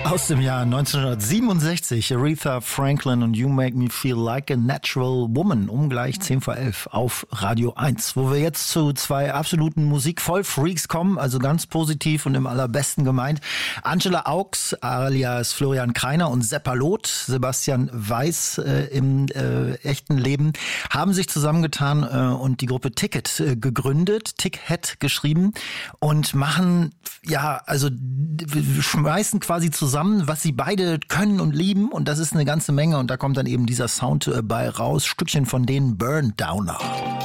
Aus dem Jahr 1967, Aretha Franklin und You Make Me Feel Like a Natural Woman, um gleich 10 vor 11 auf Radio 1, wo wir jetzt zu zwei absoluten Musikvollfreaks kommen, also ganz positiv und im allerbesten gemeint. Angela Aux alias Florian Kreiner und Seppalot, Sebastian Weiß im echten Leben, haben sich zusammengetan und die Gruppe Ticket gegründet, Ticket geschrieben und machen, schmeißen quasi zusammen, was sie beide können und lieben, und das ist eine ganze Menge, und da kommt dann eben dieser Sound bei raus, Stückchen von denen, Burn Downer.